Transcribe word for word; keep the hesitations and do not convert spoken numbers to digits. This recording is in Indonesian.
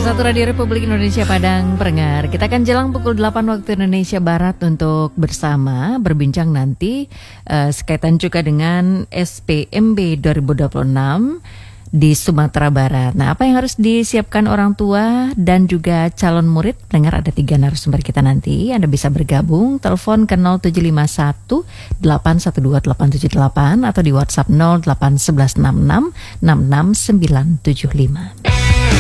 satu Radio Republik Indonesia Padang pendengar. Kita akan jelang pukul delapan waktu Indonesia Barat untuk bersama berbincang nanti uh, sekaitan juga dengan S P M B dua ribu dua puluh enam di Sumatera Barat. Nah, apa yang harus disiapkan orang tua dan juga calon murid? Dengar ada tiga narasumber kita nanti. Anda bisa bergabung, telepon ke nol tujuh lima satu delapan satu dua delapan tujuh delapan atau di WhatsApp nol delapan satu satu enam enam enam enam sembilan tujuh lima.